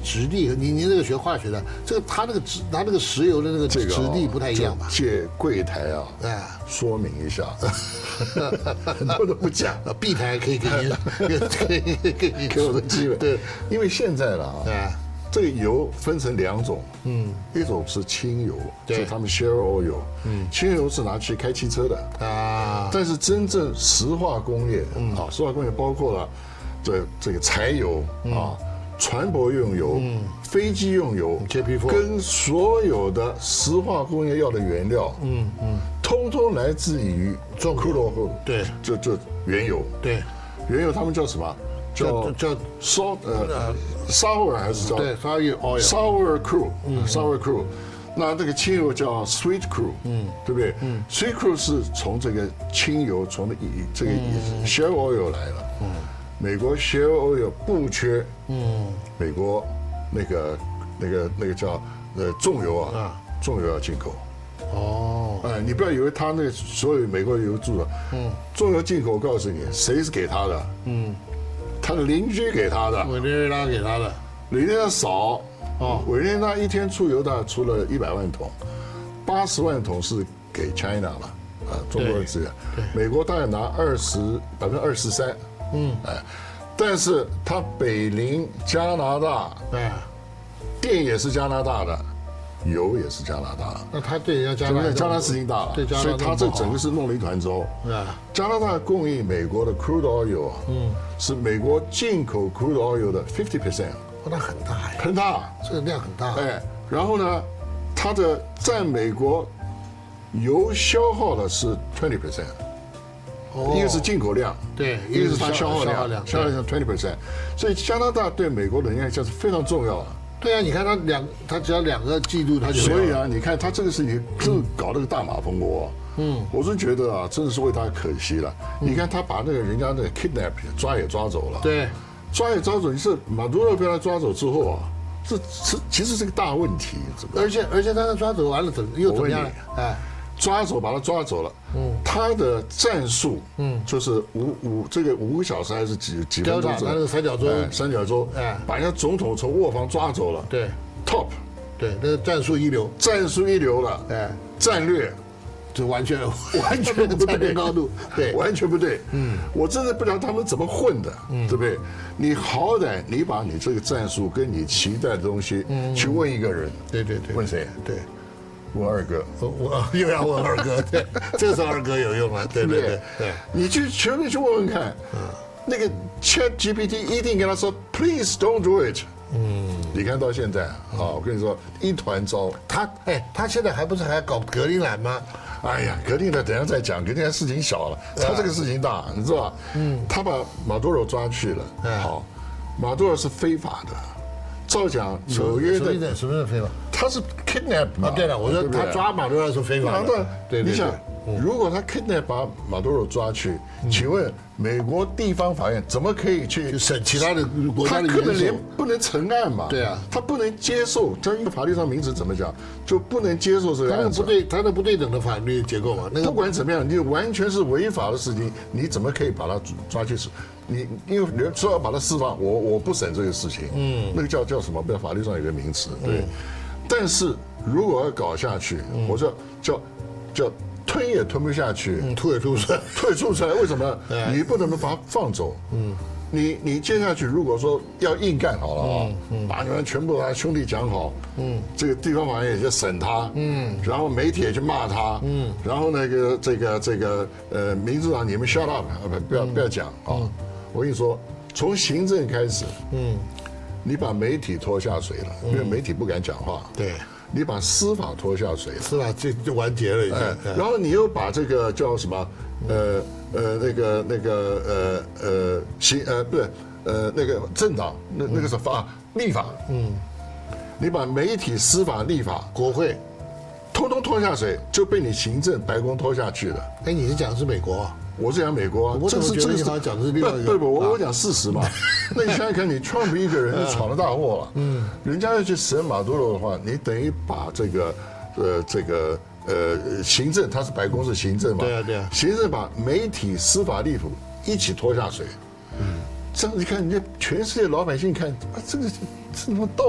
质地，您这个学化学的，这个它那个石油的那个质地不太一样吧？ 借柜台啊，说明一下，很多都不讲。 B 台可以给我的机会。对，因为现在了啊，这个油分成2种，一种是轻油，是他们 shale oil，轻油是拿去开汽车的啊，但是真正石化工业石化工业包括了这个柴油啊。船舶用油、飞机用油，跟所有的石化工业要的原料，通通来自于crude oil， 对， 就原油， 对， 原油他们叫什么？叫 sour 还是叫对 sour crude，sour crude。那这个轻油叫 sweet crude，对不对？sweet crude 是从这个轻油从这个 shale oil 来的，美国 shale oil 不缺，美国那个叫重油啊，重油要进口。哦，你不要以为他那所有美国油注了，重油进口，我告诉你，谁是给他的？他的邻居给他的， 委内瑞拉给他的， 委内瑞拉少委内瑞拉一天出油大概出了100万桶，80万桶是给 China 了，中国的资源，美国大概拿23%。但是它北邻加拿大，电也是加拿大的，油也是加拿大的。 那他对人家加拿大事情大了，所以他这整个是弄了一团糟。加拿大供应美国的 crude oil 是美国进口 crude oil 的50%， 那很大呀， 很大， 这个量很大。 然后呢，它的占美国油消耗的是20%。一个是进口量， 对， 一个是它消耗量，消耗量20%，所以加拿大对美国的能源价是非常重要的。 对啊，你看它只要2个季度，它就所以啊，你看它这个事情真搞了个大马蜂窝。我是觉得啊，真的是为他可惜了。你看他把那个人家的 kidnap 也抓走了， 对， 抓也抓走，你是马杜罗被他抓走之后啊，这其实是个大问题。 而且他抓走完了又怎么样？ 把他抓走了，他的战术，就是这个5个小时还是几分钟？ 他那个三角洲， 把人家总统从卧房抓走了， 对 ，top， 对，那个战术一流了，战略就完全的战略高度，对， 完全不对，我真的不知道他们怎么混的，对不对？你好歹你把你这个战术跟你期待的东西去问一个人， 对， 问谁？ 对。 问二哥， 我又要问二哥，对，这个时候二哥有用了，对， 你去全面去问问看，那个 ChatGPT 一定跟他说 ，Please don't do it。你看到现在我跟你说一团糟。 他现在还不是还搞格陵兰吗？ 哎呀，格陵兰等一下再讲，格陵兰事情小了，他这个事情大，你知道吧？他把马杜罗抓去了，好，马杜罗是非法的。照讲，纽约的什么是非法？ 他是 kidnap 嘛？ 对了，我说他抓马杜罗是非法的。对， 你想，如果他 kidnap 把马杜罗抓去，请问美国地方法院怎么可以去审其他的国家的元首？ 他根本连不能成案嘛？ 对啊， 他不能接受，这一个法律上名词怎么讲，就不能接受这个案子。 他那不对等的法律结构嘛？ 不管怎么样，你完全是违法的事情，你怎么可以把他抓去？你因为说要把他释放，我不审这个事情，那个叫什么？不，法律上有个名词，对。但是如果要搞下去，我说叫吞也吞不下去， 吐也吐不出来， 为什么？你不能把他放走，你接下去如果说要硬干好了啊，把你们全部他兄弟讲好，这个地方法院也就审他，然后媒体也去骂他，然后那个这个民主党你们 shut up， 不要讲啊。我跟你说，从行政开始，你把媒体拖下水了，因为媒体不敢讲话。 对， 你把司法拖下水了， 司法就完结了已经。 然后你又把这个叫什么那个政党那个是立法，你把媒体、司法、立法、 国会， 通通拖下水，就被你行政白宫拖下去了。 你是讲的是美国啊？ 我是讲美国啊， 这个你好像讲的是另外一个。 不，我讲事实嘛。那你想想看，你 Trump 一个人就闯了大祸了。人家要去审马杜罗的话，你等于把这个行政，他是白宫是行政嘛？ 对啊。 行政把媒体、司法、立法一起拖下水。这样你看，人家全世界老百姓看，这个这怎么道